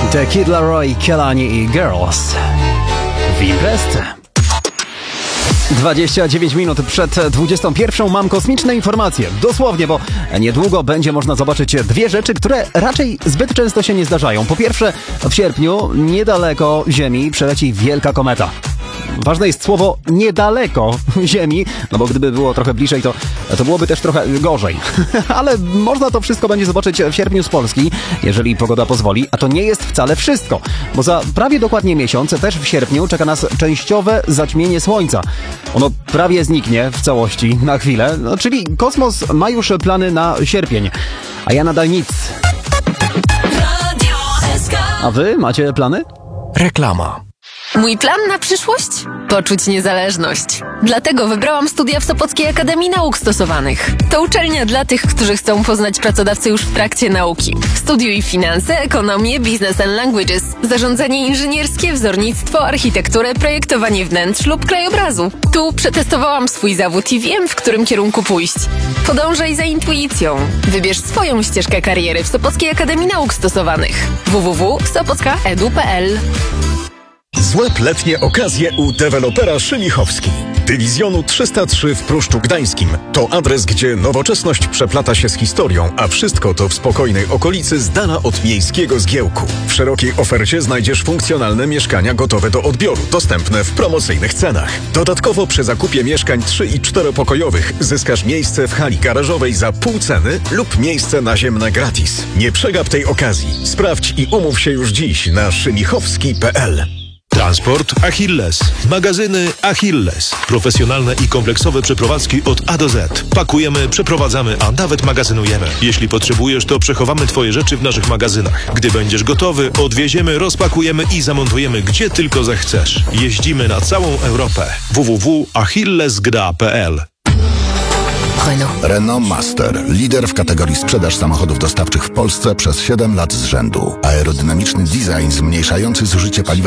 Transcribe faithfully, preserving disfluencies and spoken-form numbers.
The Kid Laroi, Kehlani i Girls w Imprezce. dwadzieścia dziewięć minut przed dwudziestą pierwszą mam kosmiczne informacje. Dosłownie, bo niedługo będzie można zobaczyć dwie rzeczy, które raczej zbyt często się nie zdarzają. Po pierwsze, w sierpniu niedaleko Ziemi przeleci wielka kometa. Ważne jest słowo niedaleko Ziemi, no bo gdyby było trochę bliżej, to, to byłoby też trochę gorzej. Ale można to wszystko będzie zobaczyć w sierpniu z Polski, jeżeli pogoda pozwoli, a to nie jest wcale wszystko, bo za prawie dokładnie miesiąc, też w sierpniu, czeka nas częściowe zaćmienie Słońca. Ono prawie zniknie w całości na chwilę, no, czyli kosmos ma już plany na sierpień, a ja nadal nic. A wy macie plany? Reklama. Mój plan na przyszłość? Poczuć niezależność. Dlatego wybrałam studia w Sopockiej Akademii Nauk Stosowanych. To uczelnia dla tych, którzy chcą poznać pracodawcę już w trakcie nauki. Studiuj finanse, ekonomię, business and languages, zarządzanie inżynierskie, wzornictwo, architekturę, projektowanie wnętrz lub krajobrazu. Tu przetestowałam swój zawód i wiem, w którym kierunku pójść. Podążaj za intuicją. Wybierz swoją ścieżkę kariery w Sopockiej Akademii Nauk Stosowanych. w w w kropka sopocka kropka e d u kropka p l. Złap letnie okazje u dewelopera Szymichowski. Dywizjonu trzysta trzy w Pruszczu Gdańskim. To adres, gdzie nowoczesność przeplata się z historią, a wszystko to w spokojnej okolicy z dala od miejskiego zgiełku. W szerokiej ofercie znajdziesz funkcjonalne mieszkania gotowe do odbioru, dostępne w promocyjnych cenach. Dodatkowo przy zakupie mieszkań trzy i czteropokojowych zyskasz miejsce w hali garażowej za pół ceny lub miejsce naziemne gratis. Nie przegap tej okazji. Sprawdź i umów się już dziś na szymichowski kropka p l. Transport Achilles. Magazyny Achilles. Profesjonalne i kompleksowe przeprowadzki od A do Z. Pakujemy, przeprowadzamy, a nawet magazynujemy. Jeśli potrzebujesz, to przechowamy Twoje rzeczy w naszych magazynach. Gdy będziesz gotowy, odwieziemy, rozpakujemy i zamontujemy gdzie tylko zechcesz. Jeździmy na całą Europę. w w w kropka achilles kropka g d a kropka p l. Renault. Renault Master. Lider w kategorii sprzedaż samochodów dostawczych w Polsce przez siedem lat z rzędu. Aerodynamiczny design zmniejszający zużycie paliwa